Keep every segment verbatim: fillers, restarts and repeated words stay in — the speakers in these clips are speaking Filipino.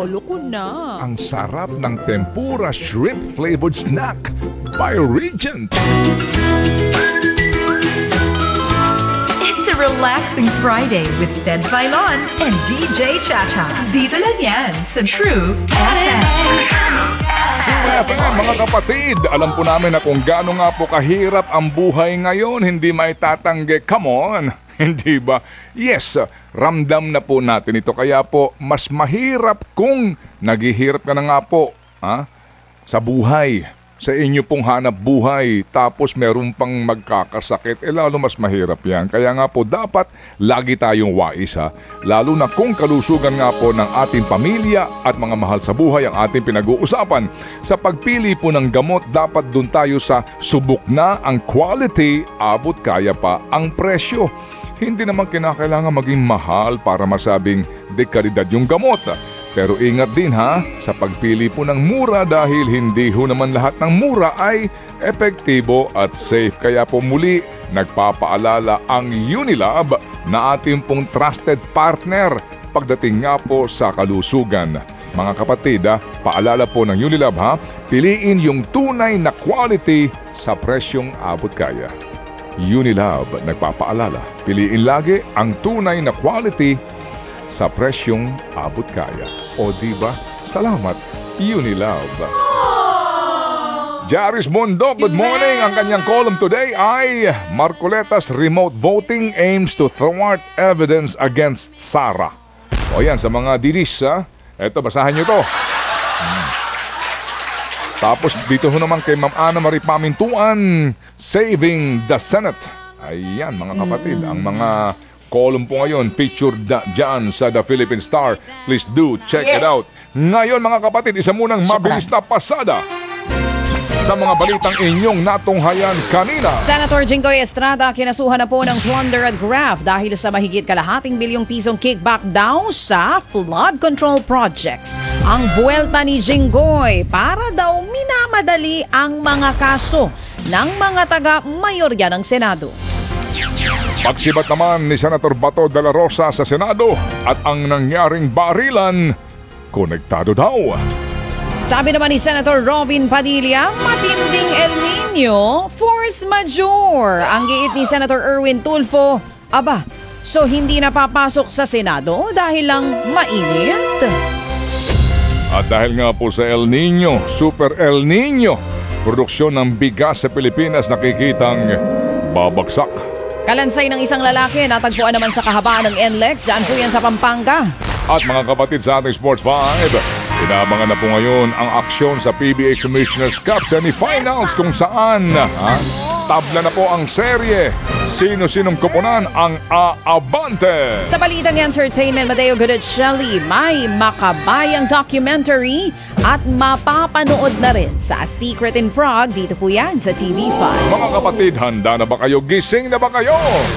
Lolo ko na. Ang sarap ng tempura shrimp flavored snack by Regent. It's a relaxing Friday with Ted Filon and D J Chacha. Dito lang yan sa True F M. True F M, mga kapatid, alam po namin na kung gaano nga po kahirap ang buhay ngayon, hindi maitatanggi. Come on! Hindi ba? Yes, ramdam na po natin ito. Kaya po, mas mahirap kung naghihirap ka na nga po ha, sa buhay, sa inyo pong hanap buhay, tapos meron pang magkakasakit, eh lalo mas mahirap yan. Kaya nga po, dapat lagi tayong wais ha. Lalo na kung kalusugan nga po ng ating pamilya at mga mahal sa buhay ang ating pinag-uusapan. Sa pagpili po ng gamot, dapat dun tayo sa subok na ang quality, abot kaya pa ang presyo. Hindi naman kinakailangan maging mahal para masabing de kalidad yung gamot. Pero ingat din ha, sa pagpili po ng mura dahil hindi ho naman lahat ng mura ay epektibo at safe. Kaya po muli, nagpapaalala ang Unilab na ating pong trusted partner pagdating nga po sa kalusugan. Mga kapatid, ha, paalala po ng Unilab ha, piliin yung tunay na quality sa presyong abot kaya. Unilab nagpapaalala, piliin lagi ang tunay na quality sa presyong abot kaya. O diba? Salamat, Unilab. Jaris Mondo, good morning. Ang kanyang column today ay Marcoleta's remote voting aims to thwart evidence against Sara. O yan, sa mga dinis ha. Eto, basahan nyo to. Hmm. Tapos dito ho naman kay Ma'am Ana Marie Pamintuan, Saving the Senate. Ayan mga kapatid, ang mga column po ngayon featured da, dyan sa The Philippine Star. Please do check yes. it out. Ngayon mga kapatid, isa munang mabilis na pasada sa mga balitang inyong natunghayan kanina. Senator Jinggoy Estrada kinasuhan na po ng plunder at graft dahil sa mahigit kalahating bilyong pisong kickback daw sa flood control projects. Ang buwelta ni Jinggoy para daw minamadali ang mga kaso ng mga taga-mayorya ng Senado. Pagsibat naman ni Senator Bato de la Rosa sa Senado at ang nangyaring barilan, konektado daw. Sabi naman ni Senator Robin Padilla, matinding El Nino, force majeure. Ang giit ni Senator Erwin Tulfo, aba, so hindi napapasok sa Senado dahil lang mainit? At dahil nga po sa El Nino, Super El Nino, produksyon ng bigas sa Pilipinas nakikitang babagsak. Kalansay ng isang lalaki, natagpuan naman sa kahabaan ng N L E X, dyan po yan sa Pampanga. At mga kapatid sa ating Sports five, inabangan na po ngayon ang aksyon sa P B A Commissioner's Cup semifinals kung saan ha, tabla na po ang serye. Sino-sinong kupunan ang aabante? Sa balitang entertainment, Mateo Gudicelli, may makabayang documentary at mapapanood na rin sa Secret in Prague. Dito po yan sa T V five. Mga kapatid, handa na ba kayo? Gising na ba kayo?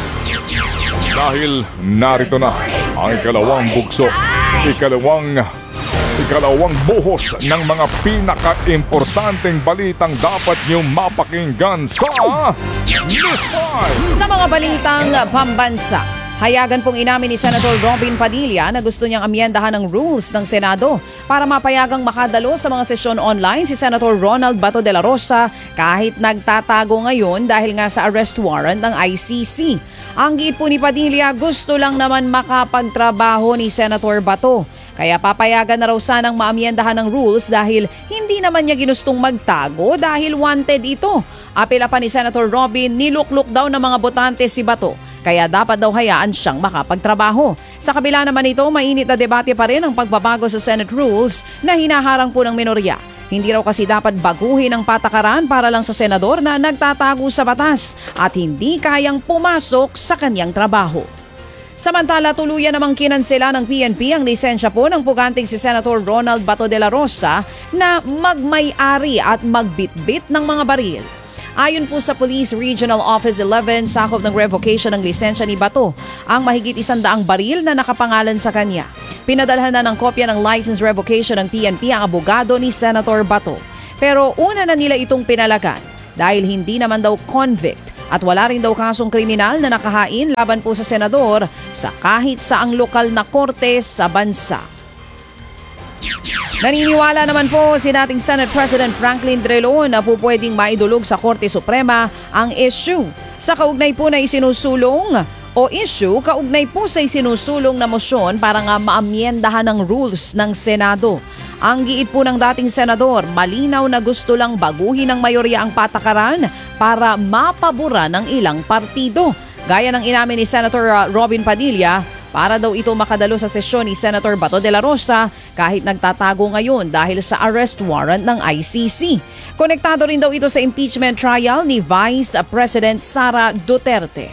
Dahil narito na ang ikalawang bugso, ikalawang ikalawang buhos ng mga pinaka-importanteng balitang dapat niyong mapakinggan sa Miss Five. Sa mga balitang pambansa, hayagan pong inamin ni Senator Robin Padilla na gusto niyang amyendahan ng rules ng Senado para mapayagang makadalo sa mga sesyon online si Senator Ronald Bato de la Rosa kahit nagtatago ngayon dahil nga sa arrest warrant ng I C C. Ang giit po ni Padilla, gusto lang naman makapagtrabaho ni Senator Bato. Kaya papayagan na raw sanang maamyendahan ng rules dahil hindi naman niya ginustong magtago dahil wanted ito. Apela pa ni Senator Robin, nilukluk daw ng mga botante si Bato. Kaya dapat daw hayaan siyang makapagtrabaho. Sa kabila naman ito, mainit na debate pa rin ang pagbabago sa Senate rules na hinaharang po ng minorya. Hindi raw kasi dapat baguhin ang patakaran para lang sa senador na nagtatago sa batas at hindi kayang pumasok sa kanyang trabaho. Samantala, tuluyan namang kinansela ng P N P ang lisensya po ng puganting si Senator Ronald Bato de la Rosa na magmay-ari at magbitbit ng mga baril. Ayon po sa Police Regional Office eleven, sakop ng revocation ng lisensya ni Bato ang mahigit isandaang baril na nakapangalan sa kanya. Pinadalhan na ng kopya ng license revocation ng P N P ang abogado ni Senator Bato. Pero una na nila itong pinalagan dahil hindi naman daw convict at wala rin daw kasong kriminal na nakahain laban po sa senador sa kahit saang lokal na korte sa bansa. Naniniwala naman po si dating Senate President Franklin Drilon na po pwedeng maidulog sa Korte Suprema ang issue. Sa kaugnay po na isinusulong o issue, kaugnay po sa isinusulong na mosyon para nga maamyendahan ng rules ng Senado. Ang giit po ng dating senador, malinaw na gusto lang baguhin ng mayorya ang patakaran para mapabura ng ilang partido. Gaya ng inamin ni Senator Robin Padilla, para daw ito makadalo sa sesyon ni Senator Bato de la Rosa kahit nagtatago ngayon dahil sa arrest warrant ng I C C. Konektado rin daw ito sa impeachment trial ni Vice President Sara Duterte.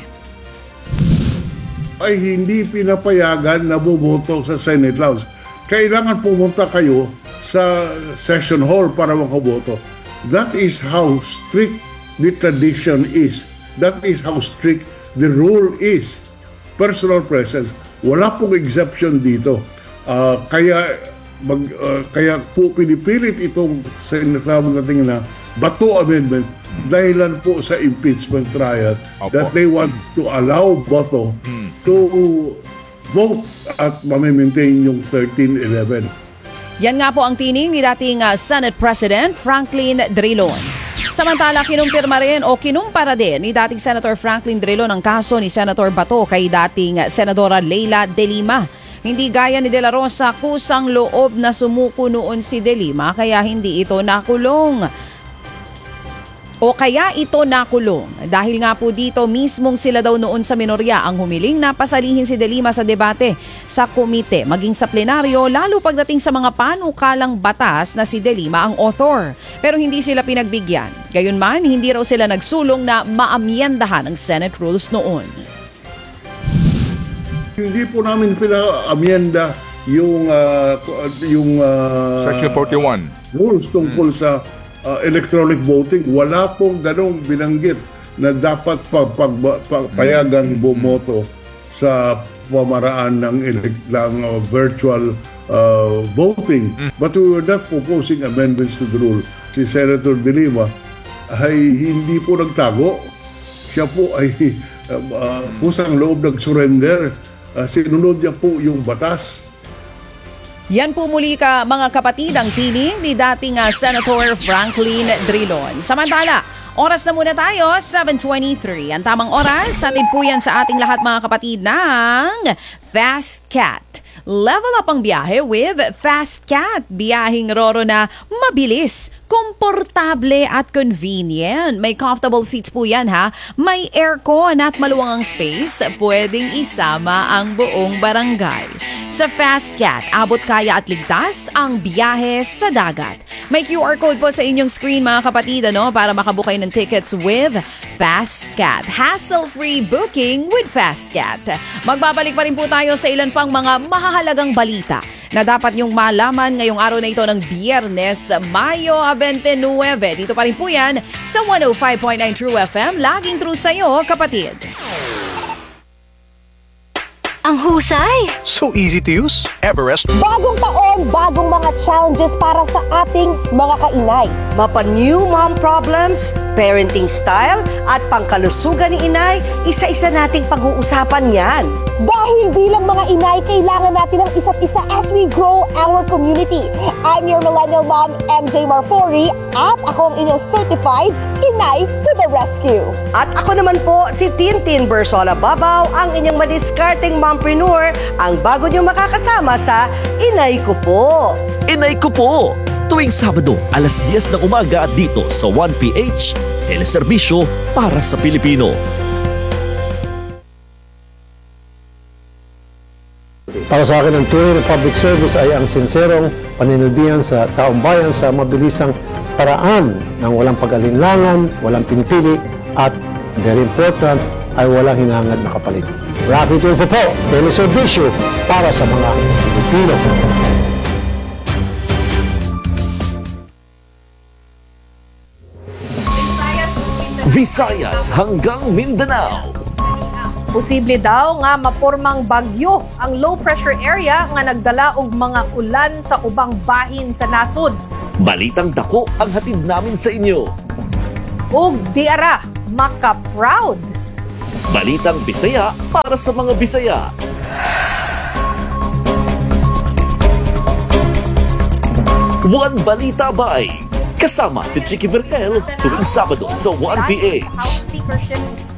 Ay hindi pinapayagan na bumoto sa Senate House. Kailangan pumunta kayo sa session hall para makaboto. That is how strict the tradition is. That is how strict the rule is. Personal presence. Wala pong exception dito. Uh, kaya mag, uh, kaya po pinipilit itong sinasabang natin na Bato Amendment dahilan po sa impeachment trial. Opo. That they want to allow Bato Hmm. to vote at mamimaintain yung thirteen eleven. Yan nga po ang tining ni dating uh, Senate President Franklin Drilon. Samantala, kinumpirma rin o kinumpara din ni dating Senator Franklin Drilon ang kaso ni Senator Bato kay dating Senadora Leila De Lima. Hindi gaya ni De La Rosa, kusang loob na sumuko noon si De Lima kaya hindi ito nakulong. O kaya ito nakulong. Dahil nga po dito mismong sila daw noon sa minorya ang humiling na pasalihin si De Lima sa debate sa komite maging sa plenaryo lalo pagdating sa mga panukalang batas na si De Lima ang author. Pero hindi sila pinagbigyan. Gayunman, hindi raw sila nagsulong na maamyendahan ang Senate rules noon. Hindi po namin pina-amyenda yung uh, yung uh, Section forty-one. rules tungkol sa uh, electronic voting. Wala pong ganong binanggit na dapat pag, pag, pag, payagang bumoto sa pamaraan ng, elect, ng uh, virtual uh, voting. But we were not proposing amendments to the rule. Si Senator De Lima ay hindi po nagtago. Siya po ay uh, uh, kusang loob nag-surrender. Uh, sinunod niya po yung batas. Yan po muli ka mga kapatid ang tining ni dating uh, Senator Franklin Drilon. Samantala, oras na muna tayo, seven twenty-three. Ang tamang oras, atin po yan sa ating lahat mga kapatid ng Fast Cat. Level up ang biyahe with Fast Cat. Biyaheng roro na mabilis, komportable at convenient. May comfortable seats po yan ha. May aircon at maluwang ang space. Pwedeng isama ang buong barangay. Sa Fast Cat, abot kaya at ligtas ang biyahe sa dagat. May Q R code po sa inyong screen mga kapatid ano, para makabukay ng tickets with Fast Cat. Hassle-free booking with Fast Cat. Magbabalik pa rin po tayo sa ilan pang mga mahahalagang balita na dapat niyong malaman ngayong araw na ito ng Biyernes, Mayo twenty-nine. Dito pa rin po yan sa one oh five point nine True F M. Laging true sa'yo, kapatid. Ang husay! So easy to use. Everest. Bagong taon, bagong mga challenges para sa ating mga kainay. Mapa new mom problems, parenting style, at pangkalusugan ni inay, isa-isa nating pag-uusapan yan. Dahil bilang mga inay, kailangan natin ng isa't isa as we grow our community. I'm your millennial mom, M J Marfori, at ako ang inyong certified Inay to the Rescue. At ako naman po, si Tintin Bersola Babaw, ang inyong madiskarteng mompreneur, ang bago nyo makakasama sa Inay Ko Po. Inay Ko Po! Tuwing Sabado, alas diyes ng umaga dito sa one P H, teleserbisyo para sa Pilipino. Para sa akin, ang tunay na public service ay ang sinserong paninilbihan sa taong bayan sa mabilisang paraan ng walang pag-alinlangan, walang pinipili, at very important, ay walang hinangad na kapalit. Rapid Info po, teleserbisyo para sa mga Pilipino. Visayas hanggang Mindanao. Posible daw nga mapormang bagyo ang low pressure area nga nagdala og mga ulan sa ubang bahin sa nasod. Balitang dako ang hatid namin sa inyo. Ug diara maka-proud. Balitang Bisaya para sa mga Bisaya. One Balita Bay. Kasama si Chicky Vergel tuwing Sabado sa one P H. House Speakership